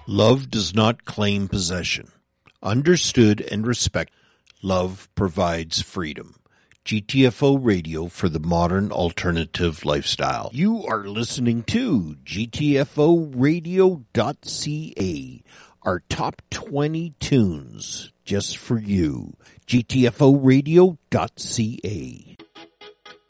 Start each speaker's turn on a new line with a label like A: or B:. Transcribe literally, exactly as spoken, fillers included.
A: Love does not claim possession. Understood and respected, love provides freedom. G T F O Radio for the modern alternative lifestyle. You are listening to G T F O radio dot C A, our top twenty tunes just for you. G T F O radio dot C A.